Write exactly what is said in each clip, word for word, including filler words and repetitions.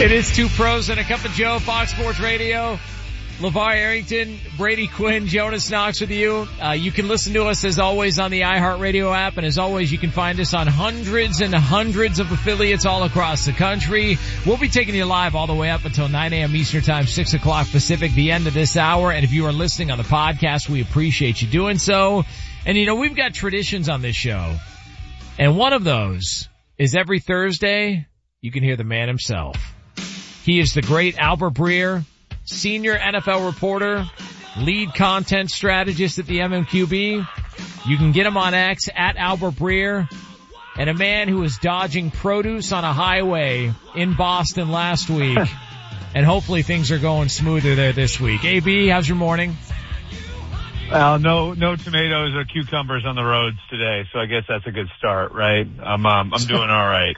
It is Two Pros and a Cup of Joe, Fox Sports Radio. LeVar Arrington, Brady Quinn, Jonas Knox with you. Uh, you can listen to us as always on the iHeartRadio app, and as always you can find us on hundreds and hundreds of affiliates all across the country. We'll be taking you live all the way up until nine a.m. Eastern Time, six o'clock Pacific, the end of this hour. And if you are listening on the podcast, we appreciate you doing so. And you know, we've got traditions on this show, and one of those is every Thursday you can hear the man himself. He is the great Albert Breer, senior N F L reporter, lead content strategist at the M M Q B. You can get him on X at Albert Breer, and a man who was dodging produce on a highway in Boston last week. And hopefully things are going smoother there this week. A B, how's your morning? Well, no, no tomatoes or cucumbers on the roads today, so I guess that's a good start, right? I'm, um, I'm doing all right.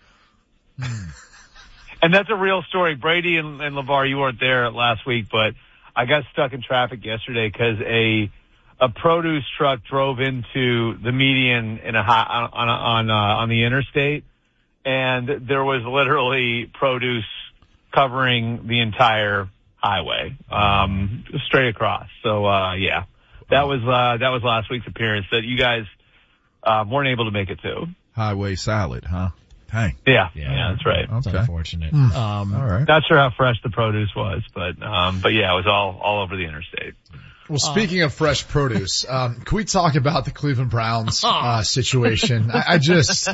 And that's a real story. Brady and, and LeVar, you weren't there last week, but I got stuck in traffic yesterday because a a produce truck drove into the median in a high, on on uh, on the interstate, and there was literally produce covering the entire highway, um, straight across. So uh, yeah, that was uh, that was last week's appearance that you guys uh, weren't able to make it to. Highway salad, huh? Dang. Yeah, yeah, yeah, that's right. It's okay. unfortunate. Mm. Um, all right. Not sure how fresh the produce was, but um, but yeah, it was all all over the interstate. Well, speaking um, of fresh produce, um, can we talk about the Cleveland Browns uh, situation? I, I just,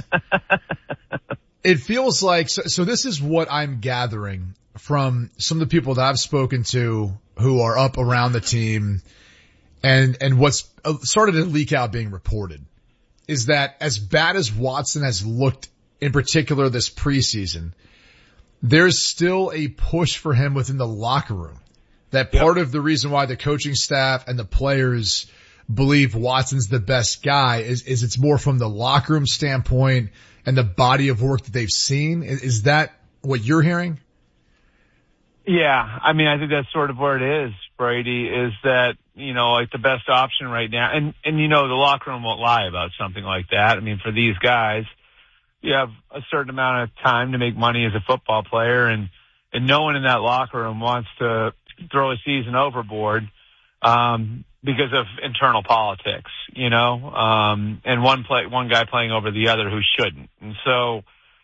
it feels like, so, so this is what I'm gathering from some of the people that I've spoken to who are up around the team, and and what's started to leak out being reported is that as bad as Watson has looked in particular this preseason, there's still a push for him within the locker room. That part yep. of the reason why the coaching staff and the players believe Watson's the best guy is, is it's more from the locker room standpoint and the body of work that they've seen. Is, is that what you're hearing? Yeah, I mean, I think that's sort of where it is, Brady, is that, you know, like the best option right now. And, and you know, the locker room won't lie about something like that. I mean, for these guys, you have a certain amount of time to make money as a football player, and, and no one in that locker room wants to throw a season overboard, um, because of internal politics, you know, um, and one play, one guy playing over the other who shouldn't. And so,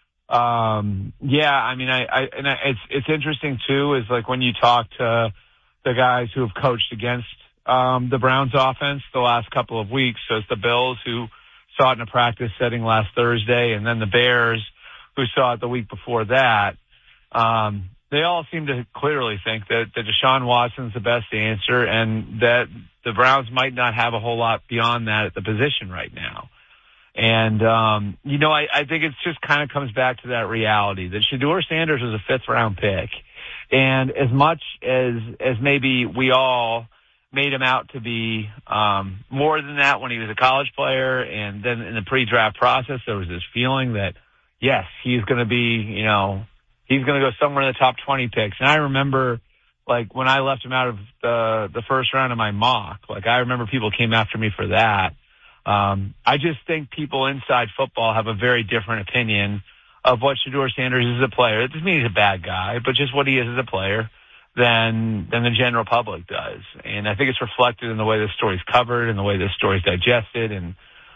um, yeah, I mean, I, I, and I, it's, it's interesting too, is like when you talk to the guys who have coached against, um, the Browns offense the last couple of weeks. So it's the Bills who saw it in a practice setting last Thursday, and then the Bears who saw it the week before that. Um, they all seem to clearly think that, that Deshaun Watson's the best answer, and that the Browns might not have a whole lot beyond that at the position right now. And, um, you know, I, I think it just kind of comes back to that reality that Shedeur Sanders was a fifth round pick. And as much as, as maybe we all made him out to be, um, more than that when he was a college player, and then in the pre-draft process, there was this feeling that, yes, he's going to be, you know, he's going to go somewhere in the top twenty picks. And I remember, like, when I left him out of the, the first round of my mock, like, I remember people came after me for that. Um, I just think people inside football have a very different opinion of what Shedeur Sanders is as a player. It doesn't mean he's a bad guy, but just what he is as a player than, than the general public does. And I think it's reflected in the way this story's covered and the way this story's digested. And,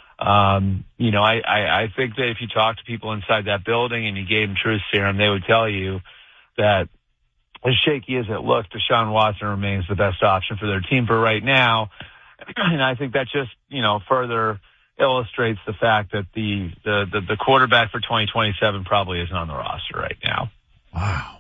um, you know, I, I, I think that if you talk to people inside that building and you gave them truth serum, they would tell you that as shaky as it looked, Deshaun Watson remains the best option for their team for right now. And I think that just, you know, further illustrates the fact that the, the, the, the quarterback for twenty twenty-seven probably isn't on the roster right now. Wow.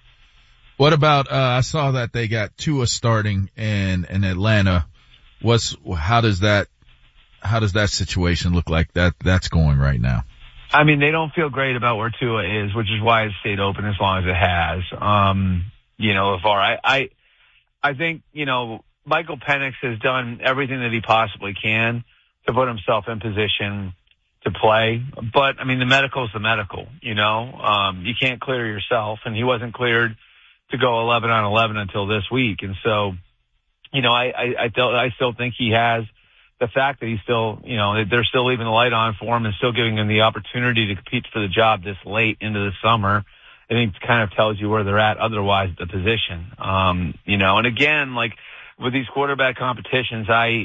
What about, uh, I saw that they got Tua starting in, in Atlanta. What's, how does that, how does that situation look like that, that's going right now? I mean, they don't feel great about where Tua is, which is why it stayed open as long as it has. Um, you know, LeVar, I, I, I think, you know, Michael Penix has done everything that he possibly can to put himself in position to play. But, I mean, the medical is the medical, you know. Um, you can't clear yourself, and he wasn't cleared to go eleven on eleven until this week. And so, you know, I, I, I, th- I still think he has the fact that he's still, you know, they're still leaving the light on for him and still giving him the opportunity to compete for the job this late into the summer I think kind of tells you where they're at otherwise at the position. Um, you know, and again, like with these quarterback competitions, I,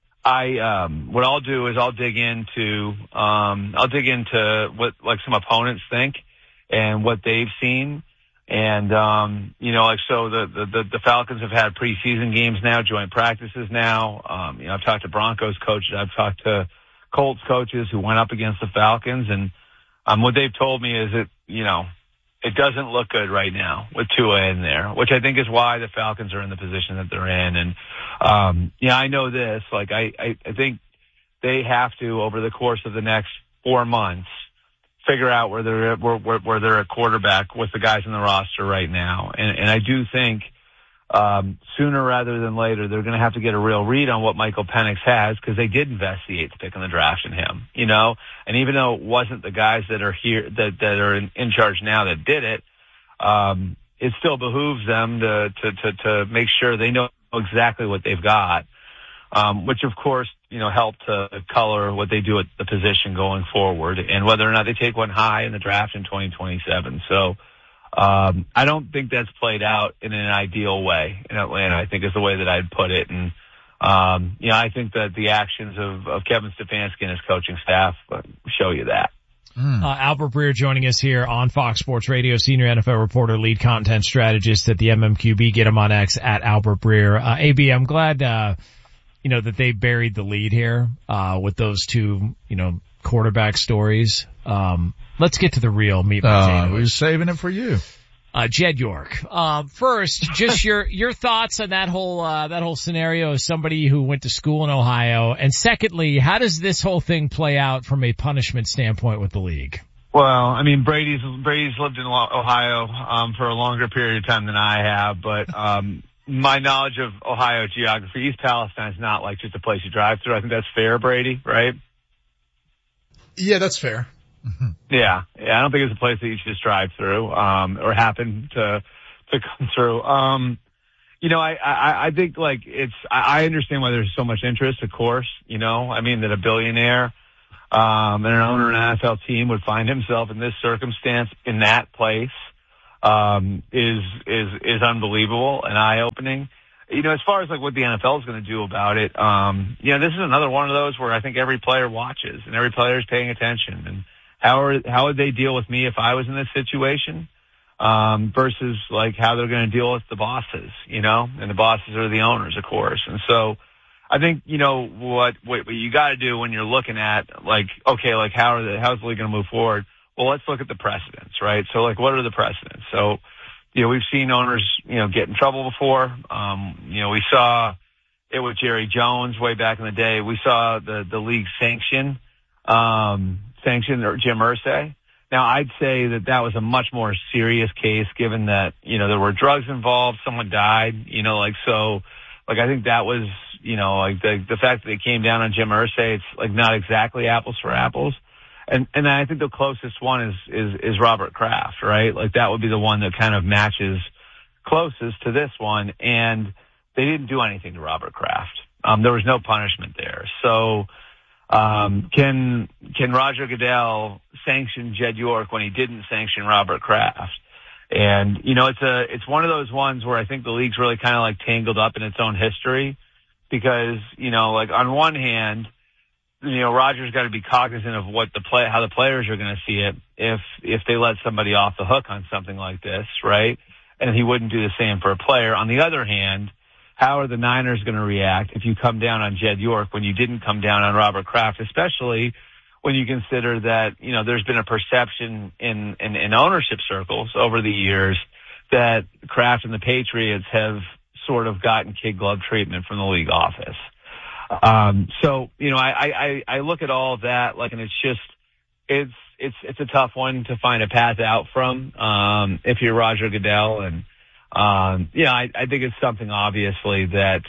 I, um, what I'll do is I'll dig into, um, I'll dig into what like some opponents think and what they've seen. And, um, you know, like, so the, the, the Falcons have had preseason games now, joint practices now. Um, you know, I've talked to Broncos coaches. I've talked to Colts coaches who went up against the Falcons. And, um, what they've told me is that, you know, it doesn't look good right now with Tua in there, which I think is why the Falcons are in the position that they're in. And, um, yeah, I know this, like, I, I, I think they have to, over the course of the next four months, figure out where they're where, where, where they're a quarterback with the guys in the roster right now. And, and I do think, um, sooner rather than later, they're going to have to get a real read on what Michael Penix has, because they did invest the eighth pick in the draft in him, you know, and even though it wasn't the guys that are here, that, that are in, in charge now that did it, um, it still behooves them to, to, to, to make sure they know exactly what they've got. Um, which of course, you know, help to color what they do at the position going forward and whether or not they take one high in the draft in twenty twenty-seven. So, um, I don't think that's played out in an ideal way in Atlanta, I think is the way that I'd put it. And, um, you know, I think that the actions of, of Kevin Stefanski and his coaching staff show you that. Mm. Uh, Albert Breer joining us here on Fox Sports Radio, senior N F L reporter, lead content strategist at the M M Q B. Get him on X at Albert Breer. Uh, A B, I'm glad, uh, you know, that they buried the lead here, uh, with those two, you know, quarterback stories. Um, let's get to the real meat and potatoes. Uh, we were saving it for you. Uh, Jed York. Uh, first, just your, your thoughts on that whole, uh, that whole scenario as somebody who went to school in Ohio. And secondly, how does this whole thing play out from a punishment standpoint with the league? Well, I mean, Brady's, Brady's lived in Ohio, um, for a longer period of time than I have, but, um, my knowledge of Ohio geography, East Palestine is not like just a place you drive through. I think that's fair, Brady, right? Yeah, that's fair. Mm-hmm. Yeah. Yeah. I don't think it's a place that you should just drive through, um, or happen to, to come through. Um, you know, I, I, I think like it's, I understand why there's so much interest, of course, you know, I mean that a billionaire, um, and an owner of an N F L team would find himself in this circumstance in that place. Um, is, is, is unbelievable and eye-opening. You know, as far as like what the N F L is going to do about it, um, you know, this is another one of those where I think every player watches and every player is paying attention. And how are, how would they deal with me if I was in this situation? Um, versus like how they're going to deal with the bosses, you know, and the bosses are the owners, of course. And so I think, you know, what, what, what you got to do when you're looking at like, okay, like how are the, how's the league going to move forward? Well, let's look at the precedents, right? So, like, what are the precedents? So, you know, we've seen owners, you know, get in trouble before. Um, you know, we saw it with Jerry Jones way back in the day. We saw the, the league sanction, um, sanction or Jim Irsay. Now, I'd say that that was a much more serious case given that, you know, there were drugs involved, someone died, you know, like, so, like, I think that was, you know, like the, the fact that they came down on Jim Irsay, it's like not exactly apples for apples. And, and I think the closest one is, is, is Robert Kraft, right? Like that would be the one that kind of matches closest to this one. And they didn't do anything to Robert Kraft. Um, there was no punishment there. So, um, can, can Roger Goodell sanction Jed York when he didn't sanction Robert Kraft? And, you know, it's a, it's one of those ones where I think the league's really kind of like tangled up in its own history because, you know, like on one hand, you know, Roger's got to be cognizant of what the play, how the players are going to see it if, if they let somebody off the hook on something like this, right? And he wouldn't do the same for a player. On the other hand, how are the Niners going to react if you come down on Jed York when you didn't come down on Robert Kraft, especially when you consider that, you know, there's been a perception in, in, in ownership circles over the years that Kraft and the Patriots have sort of gotten kid glove treatment from the league office. Um, so, you know, I, I, I look at all of that, like, and it's just, it's, it's, it's a tough one to find a path out from, um, if you're Roger Goodell. And, um, yeah, I, I think it's something obviously that,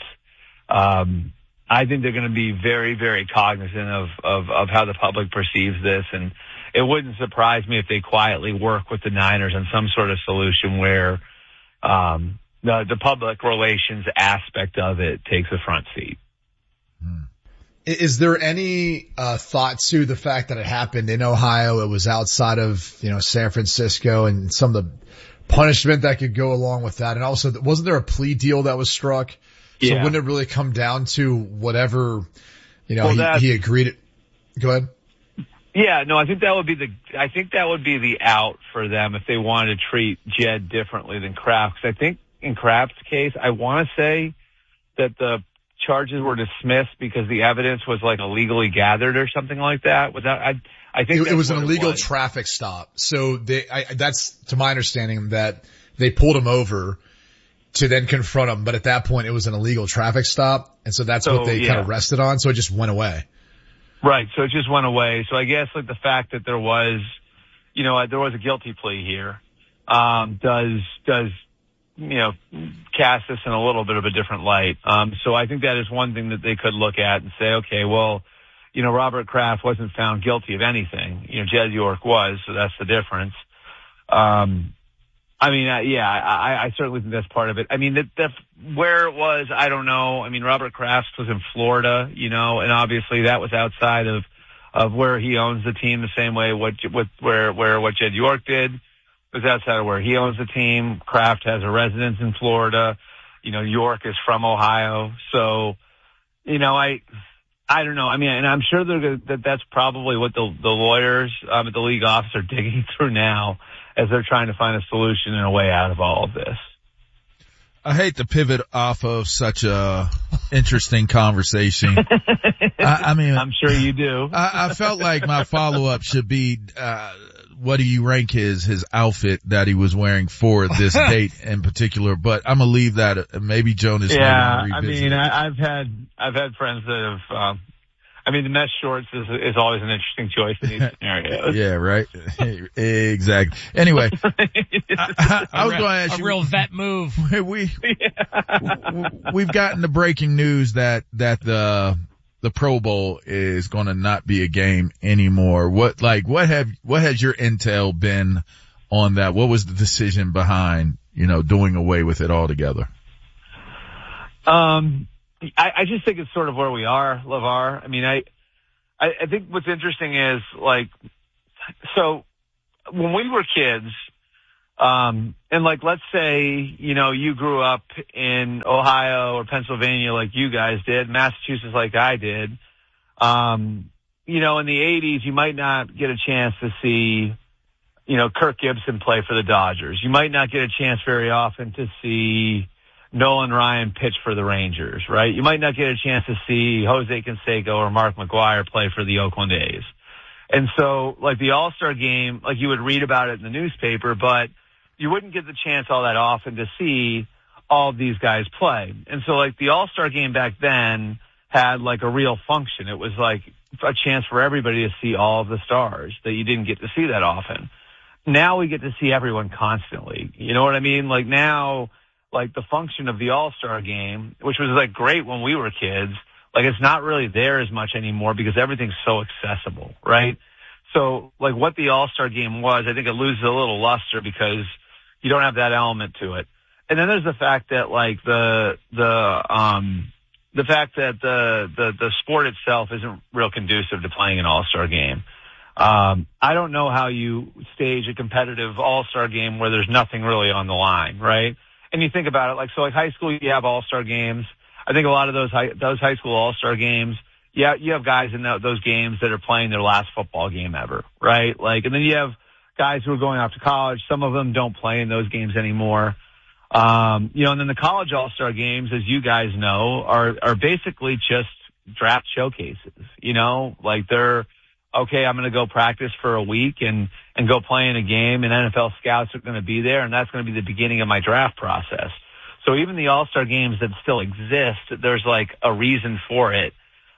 um, I think they're going to be very, very cognizant of, of, of how the public perceives this. And it wouldn't surprise me if they quietly work with the Niners on some sort of solution where, um, the, the public relations aspect of it takes a front seat. Is there any uh, thought to the fact that it happened in Ohio? It was outside of, you know, San Francisco, and some of the punishment that could go along with that. And also, wasn't there a plea deal that was struck? So Yeah. wouldn't it really come down to whatever, you know, Well, he, he agreed it? Go ahead. Yeah, no, I think that would be the, I think that would be the out for them if they wanted to treat Jed differently than Kraft. Cause I think in Kraft's case, I want to say that the charges were dismissed because the evidence was like illegally gathered or something like that. Without, I, I think It, it was an what illegal it was. traffic stop. So they, I, that's to my understanding that they pulled him over to then confront him. But at that point, it was an illegal traffic stop. And so that's So, what they yeah. kind of rested on. So it just went away. Right. So it just went away. So I guess like the fact that there was, you know, there was a guilty plea here, um, does, does, you know, cast this in a little bit of a different light. Um, so I think that is one thing that they could look at and say, okay, well, you know, Robert Kraft wasn't found guilty of anything. You know, Jed York was, so that's the difference. Um, I mean, uh, yeah, I, I certainly think that's part of it. I mean, that, that where it was, I don't know. I mean, Robert Kraft was in Florida, you know, and obviously that was outside of, of where he owns the team the same way what, what, where, where what Jed York did was outside of where he owns the team. Kraft has a residence in Florida. You know, York is from Ohio. So, you know, I, I don't know. I mean, and I'm sure they're gonna, that that's probably what the, the lawyers, um, at the league office are digging through now as they're trying to find a solution and a way out of all of this. I hate to pivot off of such a interesting conversation. I, I mean, I'm sure you do. I, I felt like my follow-up should be, uh, what do you rank his, his outfit that he was wearing for this date in particular? But I'm gonna leave that. Uh, maybe Jonas. Yeah, I mean, I, I've had, I've had friends that have, um, I mean, the mesh shorts is, is always an interesting choice in these scenarios. Yeah, right. Exactly. Anyway, I, I, I was going to ask a you. A real vet move. We, we've gotten the breaking news that, that the, the Pro Bowl is going to not be a game anymore. What, like, what have, what has your intel been on that? What was the decision behind, you know, doing away with it altogether? Um, I, I just think it's sort of where we are, LeVar. I mean, I, I, I think what's interesting is like, so when we were kids, um, and like, let's say, you know, you grew up in Ohio or Pennsylvania like you guys did, Massachusetts like I did. Um, you know, in the eighties, you might not get a chance to see, you know, Kirk Gibson play for the Dodgers. You might not get a chance very often to see Nolan Ryan pitch for the Rangers, right? You might not get a chance to see Jose Canseco or Mark McGwire play for the Oakland A's. And so, like, the All-Star game, like, you would read about it in the newspaper, but you wouldn't get the chance all that often to see all of these guys play. And so, like, the All-Star game back then had, like, a real function. It was, like, a chance for everybody to see all of the stars that you didn't get to see that often. Now we get to see everyone constantly. You know what I mean? Like, now, like, the function of the All-Star game, which was, like, great when we were kids, like, it's not really there as much anymore because everything's so accessible, right? So, like, what the All-Star game was, I think it loses a little luster because you don't have that element to it. And then there's the fact that, like, the, the, um, the fact that the, the, the sport itself isn't real conducive to playing an All-Star game. Um, I don't know how you stage a competitive All-Star game where there's nothing really on the line, right? And you think about it, like, so like high school, you have All-Star games. I think a lot of those high, those high school All-Star games, yeah, you have guys in the, those games that are playing their last football game ever, right? Like, and then you have guys who are going off to college. Some of them don't play in those games anymore. Um, you know, and then the college All-Star games, as you guys know, are, are basically just draft showcases, you know, like they're, okay, I'm going to go practice for a week and, and go play in a game, and N F L scouts are going to be there, and that's going to be the beginning of my draft process. So even the All-Star games that still exist, there's like a reason for it.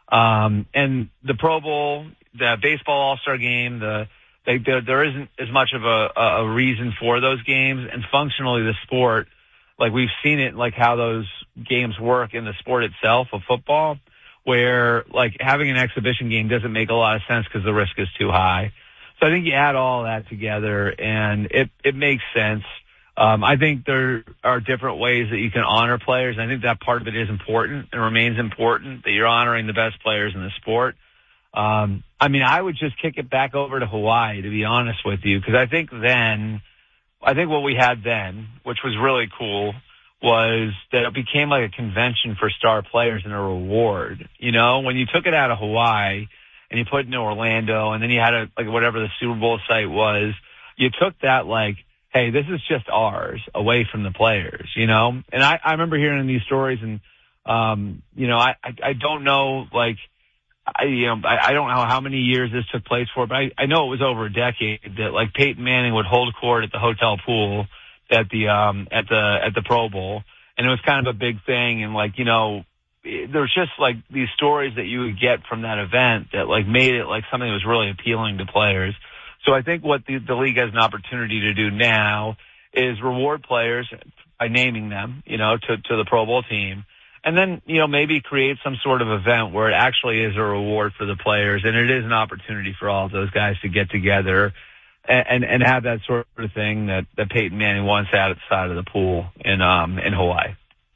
Um, and the Pro Bowl, the baseball All-Star game, the, they, there, there isn't as much of a, a reason for those games. And functionally, the sport, like we've seen it, like how those games work in the sport itself of football, where like having an exhibition game doesn't make a lot of sense because the risk is too high. So I think you add all that together and it, it makes sense. Um, I think there are different ways that you can honor players. I think that part of it is important and remains important, that you're honoring the best players in the sport. Um, I mean, I would just kick it back over to Hawaii, to be honest with you, because I think then, I think what we had then, which was really cool, was that it became like a convention for star players and a reward. You know, when you took it out of Hawaii and you put it in Orlando and then you had a, like whatever the Super Bowl site was, you took that like, hey, this is just ours, away from the players, you know? And I, I remember hearing these stories and, um, you know, I, I, I don't know, like, I, you know, I, I don't know how many years this took place for, but I, I know it was over a decade that like Peyton Manning would hold court at the hotel pool at the, um, at the, at the Pro Bowl. And it was kind of a big thing. And like, you know, there's just like these stories that you would get from that event that like made it like something that was really appealing to players. So I think what the, the league has an opportunity to do now is reward players by naming them, you know, to, to the Pro Bowl team. And then, you know, maybe create some sort of event where it actually is a reward for the players. And it is an opportunity for all of those guys to get together and, and, and have that sort of thing that, that Peyton Manning once had at the side of the pool in, um, in Hawaii.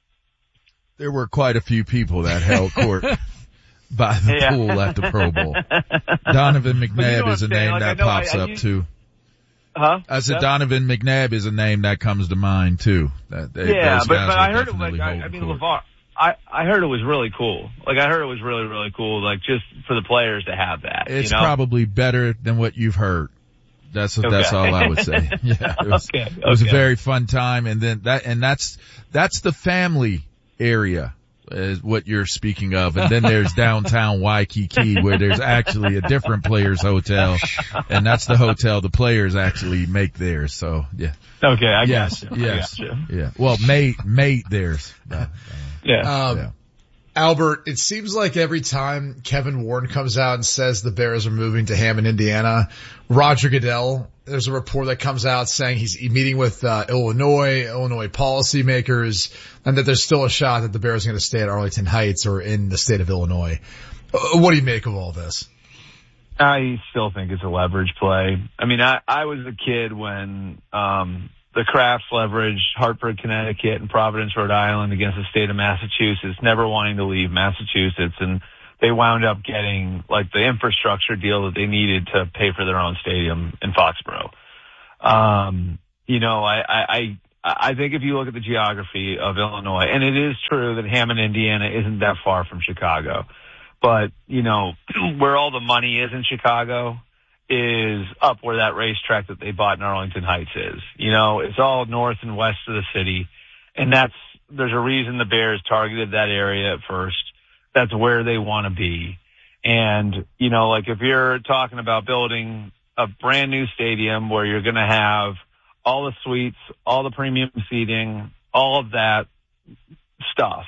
There were quite a few people that held court by the yeah. pool at the Pro Bowl. Donovan McNabb you know is a name like, that know, pops I, I, up you, too. Huh? I said yeah. Donovan McNabb is a name that comes to mind too. That they, yeah, those but, guys but I heard it like, I, I mean, LeVar, I, I heard it was really cool. Like I heard it was really, really cool, like just for the players to have that. It's you know? probably better than what you've heard. That's, okay. that's all I would say. Yeah, it was, okay. Okay. it was a very fun time. And then that, and that's, that's the family area is what you're speaking of. And then there's downtown Waikiki where there's actually a different players hotel. And that's the hotel the players actually make theirs. So yeah. Okay. I yes, got you. Yes. I got you. Yeah. Well, made, made theirs. Uh, yeah. Um, yeah. Albert, it seems like every time Kevin Warren comes out and says the Bears are moving to Hammond, Indiana, Roger Goodell, there's a report that comes out saying he's meeting with uh, Illinois, Illinois policymakers, and that there's still a shot that the Bears are going to stay at Arlington Heights or in the state of Illinois. Uh, what do you make of all this? I still think it's a leverage play. I mean, I, I was a kid when um the Crafts leveraged Hartford, Connecticut, and Providence, Rhode Island against the state of Massachusetts, never wanting to leave Massachusetts, and they wound up getting like the infrastructure deal that they needed to pay for their own stadium in Foxborough. Um, you know, I, I, I, I think if you look at the geography of Illinois, and it is true that Hammond, Indiana isn't that far from Chicago, but you know, where all the money is in Chicago is up where that racetrack that they bought in Arlington Heights is. You know, it's all north and west of the city. And that's, there's a reason the Bears targeted that area at first. That's where they want to be. And, you know, like if you're talking about building a brand new stadium where you're going to have all the suites, all the premium seating, all of that stuff,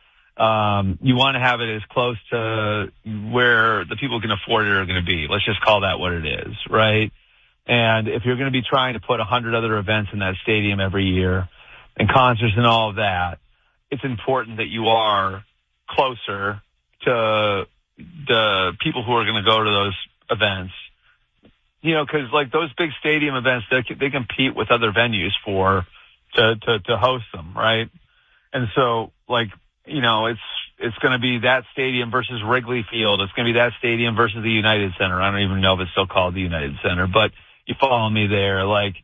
Um, you want to have it as close to where the people who can afford it are going to be. Let's just call that what it is, right? And if you're going to be trying to put a hundred other events in that stadium every year and concerts and all of that, it's important that you are closer to the people who are going to go to those events. You know, cause like those big stadium events, they, they compete with other venues for, to, to, to host them, right? And so like, you know, it's, it's going to be that stadium versus Wrigley Field. It's going to be that stadium versus the United Center. I don't even know if it's still called the United Center, but you follow me there. Like,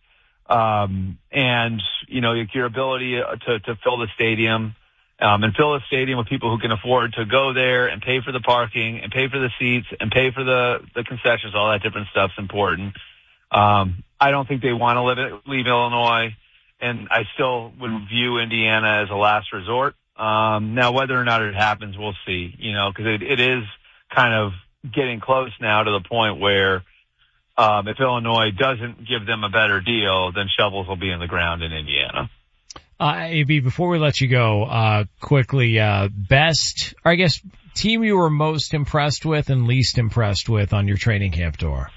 um, and you know, your ability to, to fill the stadium, um, and fill the stadium with people who can afford to go there and pay for the parking and pay for the seats and pay for the, the concessions, all that different stuff's important. Um, I don't think they want to live, leave Illinois, and I still would view Indiana as a last resort. Um, now whether or not it happens, we'll see, you know, cause it, it is kind of getting close now to the point where, um, if Illinois doesn't give them a better deal, then shovels will be in the ground in Indiana. Uh, A B, before we let you go, uh, quickly, uh, best, or I guess team you were most impressed with and least impressed with on your training camp tour?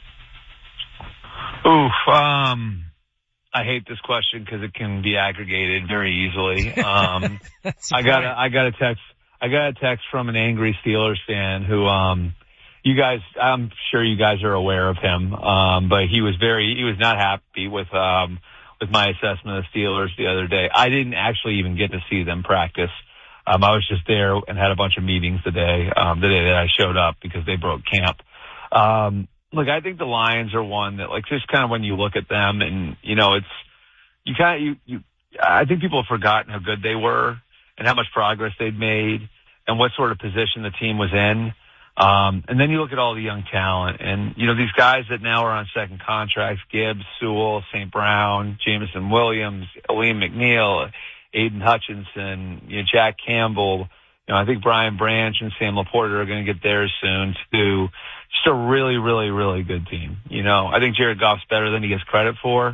Oof, um, I hate this question because it can be aggregated very easily. Um, I got a, I got a text, I got a text from an angry Steelers fan who, um, you guys, I'm sure you guys are aware of him. Um, but he was very, he was not happy with, um, with my assessment of the Steelers the other day. I didn't actually even get to see them practice. Um, I was just there and had a bunch of meetings the day, um, the day that I showed up because they broke camp. Um, look, I think the Lions are one that, like, just kind of when you look at them and, you know, it's, you kind of, you, you, I think people have forgotten how good they were and how much progress they'd made and what sort of position the team was in. Um, and then you look at all the young talent and, you know, these guys that now are on second contracts, Gibbs, Sewell, Saint Brown, Jameson Williams, Aleem McNeil, Aiden Hutchinson, you know, Jack Campbell. You know, I think Brian Branch and Sam Laporta are going to get theirs soon too. Just a really, really, really good team. You know, I think Jared Goff's better than he gets credit for.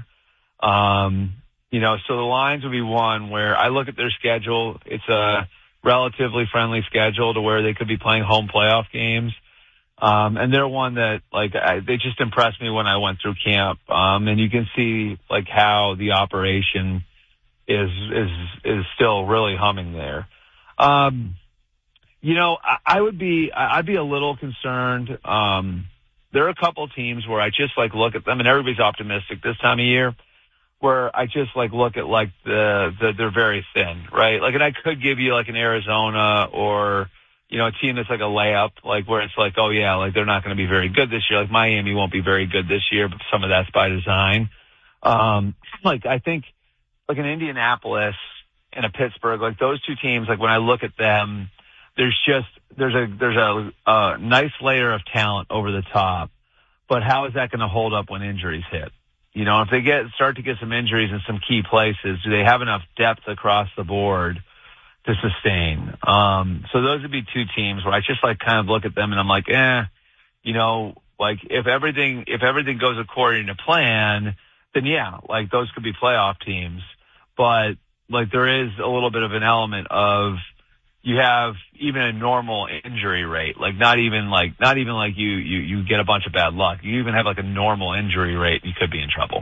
Um, you know, so the Lions would be one where I look at their schedule. It's a relatively friendly schedule to where they could be playing home playoff games. Um, and they're one that, like, I, they just impressed me when I went through camp. Um, and you can see, like, how the operation is, is, is still really humming there. Um, you know, I, I would be, I'd be a little concerned. Um, there are a couple teams where I just, like, look at them and everybody's optimistic this time of year, where I just, like, look at, like, the, the, they're very thin, right? Like, and I could give you, like, an Arizona or, you know, a team that's like a layup, like, where it's like, oh, yeah, like, they're not going to be very good this year. Like, Miami won't be very good this year, but some of that's by design. Um, like, I think, like, an Indianapolis and a Pittsburgh, like, those two teams, like, when I look at them, there's just, there's a, there's a, a nice layer of talent over the top, but how is that going to hold up when injuries hit? You know, if they get start to get some injuries in some key places, do they have enough depth across the board to sustain? Um, so those would be two teams where I just, like, kind of look at them and I'm like, eh, you know, like, if everything, if everything goes according to plan, then yeah, like, those could be playoff teams. But, like, there is a little bit of an element of, you have even a normal injury rate, like not even like, not even like you, you, you get a bunch of bad luck. You even have like a normal injury rate, you could be in trouble.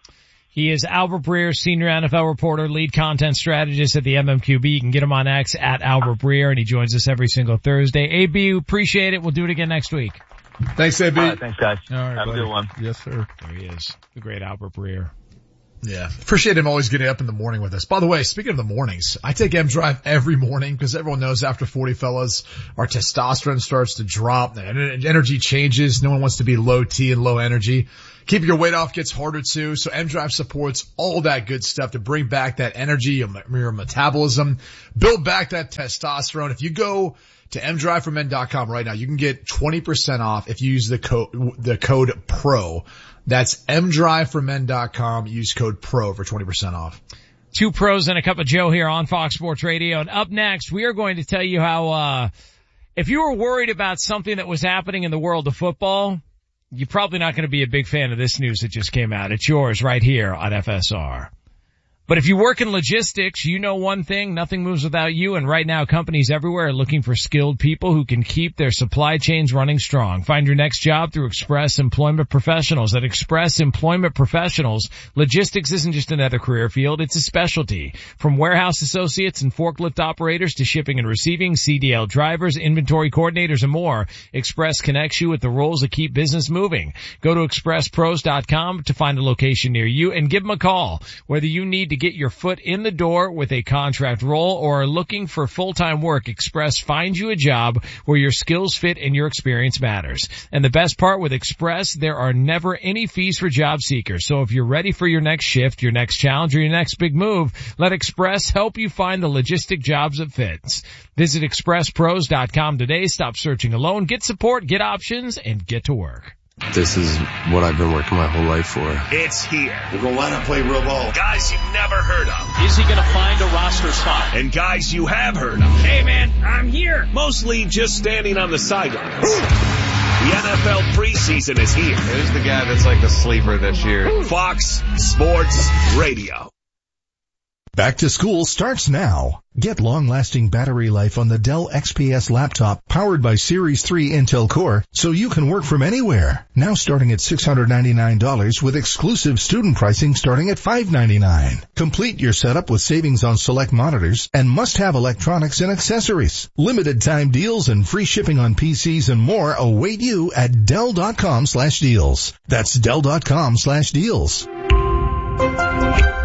He is Albert Breer, senior N F L reporter, lead content strategist at the M M Q B. You can get him on X at Albert Breer, and he joins us every single Thursday. A B, appreciate it. We'll do it again next week. Thanks, A B. All right, thanks, guys. All right, have buddy. a good one. Yes, sir. There he is, the great Albert Breer. Yeah. Appreciate him always getting up in the morning with us. By the way, speaking of the mornings, I take M Drive every morning because everyone knows after forty fellas, our testosterone starts to drop. The energy changes. No one wants to be low T and low energy. Keeping your weight off gets harder too. So M Drive supports all that good stuff to bring back that energy, your metabolism, build back that testosterone. If you go to m drive for men dot com right now, you can get twenty percent off if you use the code, the code PRO. That's m drive for men dot com. Use code PRO for twenty percent off. Two pros and a cup of Joe here on Fox Sports Radio. And up next, we are going to tell you how, uh, if you were worried about something that was happening in the world of football, you're probably not going to be a big fan of this news that just came out. It's yours right here on F S R. But if you work in logistics, you know one thing, nothing moves without you. And right now, companies everywhere are looking for skilled people who can keep their supply chains running strong. Find your next job through Express Employment Professionals. At Express Employment Professionals, logistics isn't just another career field, it's a specialty. From warehouse associates and forklift operators to shipping and receiving, C D L drivers, inventory coordinators, and more, Express connects you with the roles that keep business moving. Go to express pros dot com to find a location near you and give them a call. Whether you need to get your foot in the door with a contract role or are looking for full-time work, Express finds you a job where your skills fit and your experience matters. And the best part with Express, there are never any fees for job seekers. So if you're ready for your next shift, your next challenge, or your next big move, let Express help you find the logistic jobs that fits. Visit express pros dot com today. Stop searching alone. Get support, get options, and get to work. This is what I've been working my whole life for. It's here. We're going to line up, play real ball. Guys you've never heard of. Is he going to find a roster spot? And guys you have heard of. Hey, man, I'm here. Mostly just standing on the sidelines. The N F L preseason is here. Who's the guy that's like the sleeper this year? Fox Sports Radio. Back to school starts now. Get long-lasting battery life on the Dell X P S laptop powered by Series three Intel Core so you can work from anywhere. Now starting at six hundred ninety-nine dollars with exclusive student pricing starting at five hundred ninety-nine dollars. Complete your setup with savings on select monitors and must-have electronics and accessories. Limited time deals and free shipping on P Cs and more await you at Dell dot com slash deals. That's Dell dot com slash deals.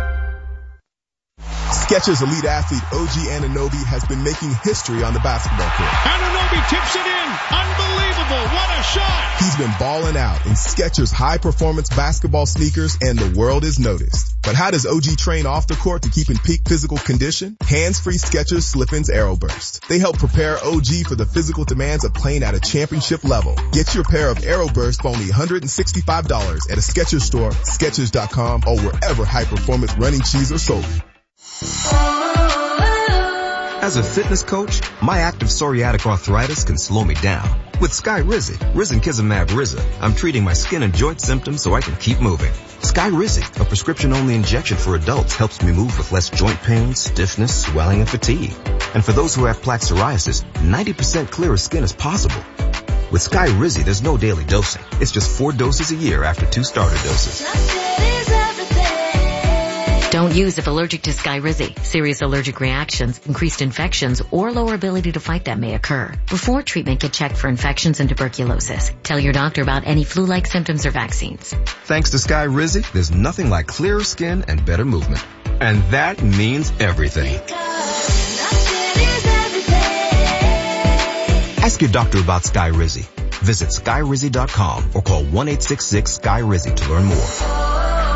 Skechers elite athlete O G Anunoby has been making history on the basketball court. Anunoby tips it in. Unbelievable. What a shot. He's been balling out in Skechers high-performance basketball sneakers, and the world has noticed. But how does O G train off the court to keep in peak physical condition? Hands-free Skechers Slip-ins Aeroburst. They help prepare O G for the physical demands of playing at a championship level. Get your pair of Aeroburst for only one hundred sixty-five dollars at a Skechers store, Skechers dot com, or wherever high-performance running shoes are sold. As a fitness coach, my active psoriatic arthritis can slow me down. With Skyrizi, Risankizumab Riza, I'm treating my skin and joint symptoms so I can keep moving. Skyrizi, a prescription-only injection for adults, helps me move with less joint pain, stiffness, swelling, and fatigue. And for those who have plaque psoriasis, ninety percent clearer skin is possible. With Skyrizi, there's no daily dosing. It's just four doses a year after two starter doses. Don't use if allergic to Skyrizi. Serious allergic reactions, increased infections, or lower ability to fight them may occur. Before treatment, get checked for infections and tuberculosis. Tell your doctor about any flu-like symptoms or vaccines. Thanks to Skyrizi, there's nothing like clearer skin and better movement. And that means everything. Ask your doctor about Skyrizi. Visit Skyrizi dot com or call one eight six six Sky Rizi to learn more.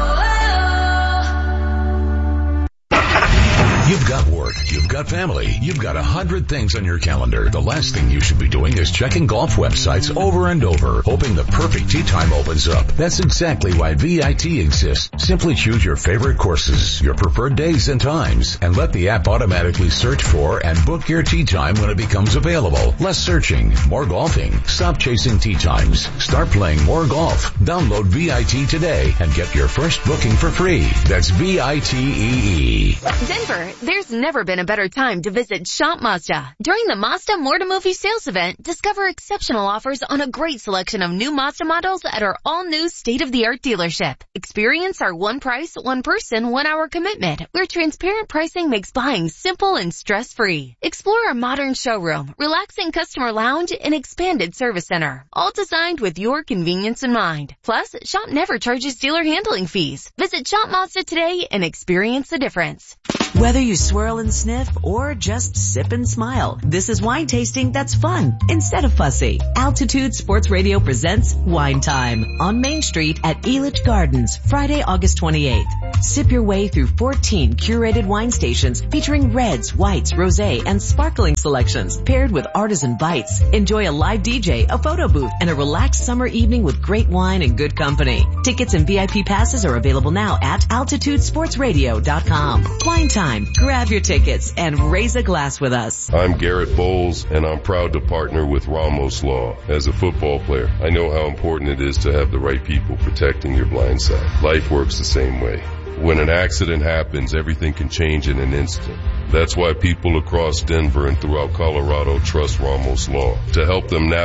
You've got work, you've got family, you've got a hundred things on your calendar. The last thing you should be doing is checking golf websites over and over, hoping the perfect tee time opens up. That's exactly why V I T exists. Simply choose your favorite courses, your preferred days and times, and let the app automatically search for and book your tee time when it becomes available. Less searching, more golfing. Stop chasing tee times. Start playing more golf. Download V I T today and get your first booking for free. That's V I T E E. Denver, there's never been a better time to visit Shop Mazda. During the Mazda More to Movie sales event, discover exceptional offers on a great selection of new Mazda models at our all-new state-of-the-art dealership. Experience our one price, one person, one hour commitment, where transparent pricing makes buying simple and stress-free. Explore our modern showroom, relaxing customer lounge, and expanded service center, all designed with your convenience in mind. Plus, Shop never charges dealer handling fees. Visit Shop Mazda today and experience the difference. Whether you swirl and sniff or just sip and smile, this is wine tasting that's fun instead of fussy. Altitude Sports Radio presents Wine Time on Main Street at Elitch Gardens, Friday, August twenty-eighth. Sip your way through fourteen curated wine stations featuring reds, whites, rosé, and sparkling selections paired with artisan bites. Enjoy a live D J, a photo booth, and a relaxed summer evening with great wine and good company. Tickets and V I P passes are available now at altitude sports radio dot com. Wine Time. Grab your tickets and raise a glass with us. I'm Garrett Bowles, and I'm proud to partner with Ramos Law. As a football player, I know how important it is to have the right people protecting your blind side. Life works the same way. When an accident happens, everything can change in an instant. That's why people across Denver and throughout Colorado trust Ramos Law to help them navigate